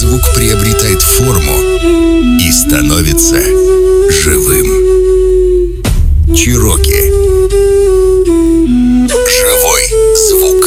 звук приобретает форму и становится живым. Чироки. Живой звук.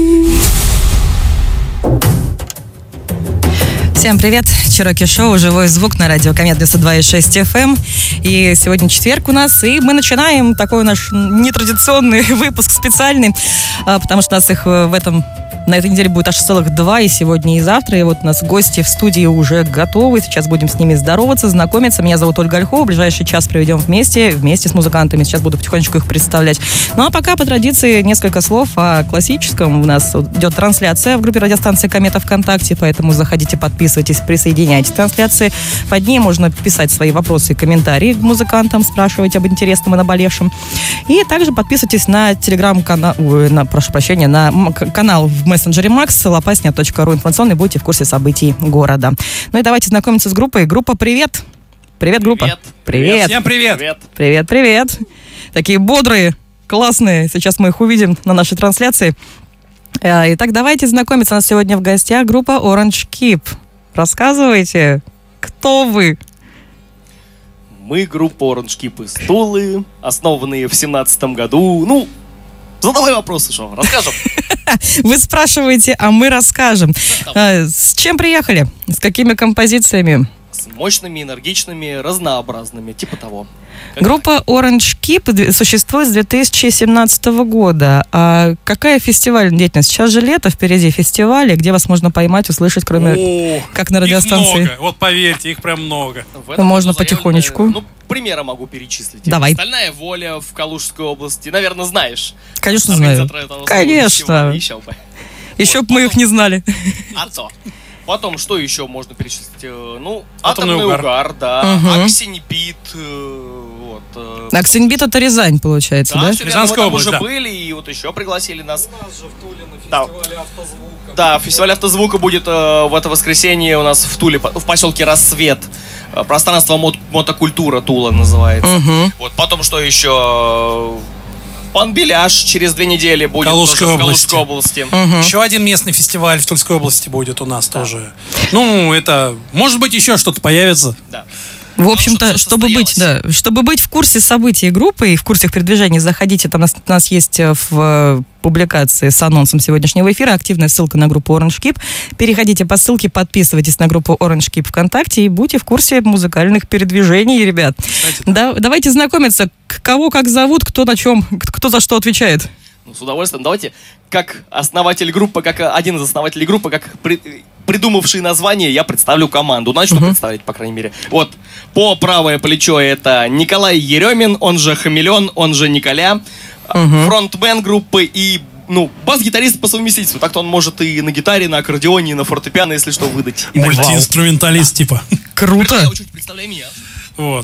Всем привет! Чироки Шоу, живой звук на радио Комет 92,6 FM. И сегодня четверг у нас, и мы начинаем такой наш нетрадиционный выпуск специальный, потому что у нас их на этой неделе будет аж целых 2, и сегодня, и завтра. И вот у нас гости в студии уже готовы. Сейчас будем с ними здороваться, знакомиться. Меня зовут Ольга Ольхова. В ближайший час проведем вместе с музыкантами. Сейчас буду потихонечку их представлять. Ну а пока, по традиции, несколько слов о классическом. У нас идет трансляция в группе радиостанции Комета ВКонтакте, поэтому заходите, подписывайтесь, присоединяйтесь к трансляции. Под ней можно писать свои вопросы и комментарии к музыкантам, спрашивать об интересном и наболевшем. И также подписывайтесь на телеграм-канал, на канал в мессенджере Макс, лопасня.ру информационный, будете в курсе событий города. Ну и давайте знакомиться с группой. Группа, привет! Привет, группа! Привет! Всем привет! Привет! Такие бодрые, классные. Сейчас мы их увидим на нашей трансляции. Итак, давайте знакомиться. У нас сегодня в гостях группа Orange Keep. Рассказывайте, кто вы? Мы группа Orange Keep из Тулы, основанные в 17 году. Задавай вопросы, что, расскажем? Вы спрашиваете, а мы расскажем. С чем приехали? С какими композициями? С мощными, энергичными, разнообразными, типа того. Группа Orange Keep существует с 2017 года. А какая фестивальная деятельность? Сейчас же лето, впереди фестивали, где вас можно поймать, услышать, кроме как на радиостанции. Их много, вот поверьте, их прям много. Можно потихонечку. Примеры могу перечислить. Давай. «Стальная воля» в Калужской области. Наверное, знаешь. Конечно, знаю. Конечно. Еще бы мы их не знали. А то. Потом, что еще можно перечислить? Атомный угар, да. Аксеньбит. Аксеньбит — это Рязань, получается, да? Рязанская область, да. Мы уже были, и вот еще пригласили нас. У нас же в Туле на фестивале «Автозвука». Да, фестиваль «Автозвука» будет в это воскресенье у нас в Туле, в поселке Рассвет. Пространство мотокультура Тула называется. Вот, потом, что еще... Пан-Беляш через 2 недели будет в Калужской области. Еще один местный фестиваль в Тульской области будет у нас тоже. Это, может быть, еще что-то появится. Да. В общем-то, чтобы быть в курсе событий группы и в курсе их передвижений, заходите, там у нас есть в публикации с анонсом сегодняшнего эфира активная ссылка на группу Orange Keep. Переходите по ссылке, подписывайтесь на группу Orange Keep ВКонтакте и будьте в курсе музыкальных передвижений, ребят. Давайте знакомиться, кого как зовут, кто на чем, кто за что отвечает. С удовольствием. Давайте, как основатель группы, как один из основателей группы, как придумавший название, я представлю команду. Начну представлять, по крайней мере. Вот, по правое плечо это Николай Еремин, он же Хамелеон, он же Николя, фронтмен группы и, бас-гитарист по совместительству. Так-то он может и на гитаре, на аккордеоне, и на фортепиано, если что, выдать. Мультиинструменталист, типа. Круто! Представляй меня. Вот.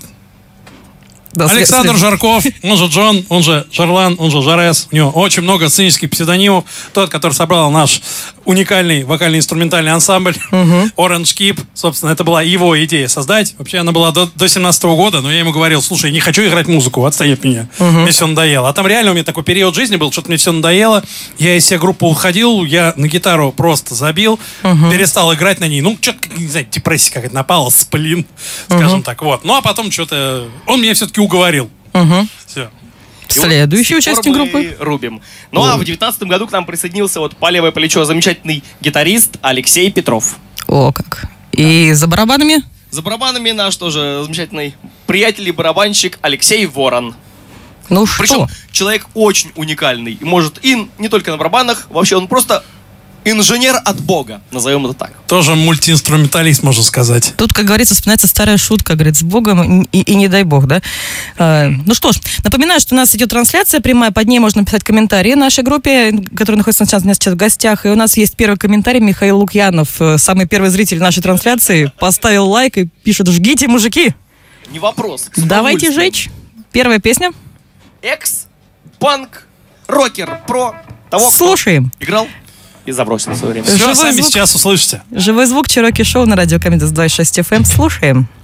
Александр Жарков, он же Джон, он же Жарлан, он же Жарес. У него очень много сценических псевдонимов. Тот, который собрал наш уникальный вокально-инструментальный ансамбль Orange Keep. Собственно, это была его идея создать. Вообще, она была до 17-го года, но я ему говорил: слушай, не хочу играть музыку, отстань от меня. Мне все надоело. А там реально у меня такой период жизни был, что-то мне все надоело. Я из всех группы уходил, я на гитару просто забил, перестал играть на ней. Что-то, не знаю, депрессия какая-то напала, сплин, скажем так. Вот. А потом что-то... Он меня все-таки уговорил. Все. Следующий участник группы. Рубим. А в 19-м году к нам присоединился по левое плечо замечательный гитарист Алексей Петров. О, как. И за барабанами? За барабанами наш тоже замечательный приятель и барабанщик Алексей Ворон. Причем человек очень уникальный. Может и не только на барабанах, вообще он просто... инженер от Бога, назовем это так. Тоже мультиинструменталист, можно сказать. Тут, как говорится, вспоминается старая шутка, говорит, с Богом и не дай Бог, да? Что ж, напоминаю, что у нас идет трансляция прямая, под ней можно писать комментарии нашей группе, которая находится сейчас в гостях, и у нас есть первый комментарий. Михаил Лукьянов, самый первый зритель нашей трансляции, поставил лайк и пишет: жгите, мужики! Не вопрос. Давайте жечь. Первая песня. Экс-панк рокер про того, слушаем. Кто играл и забросил в свое время. Все, сами сейчас услышите. Живой звук, Чироки Шоу на радио Комет 92,6 FM. Слушаем.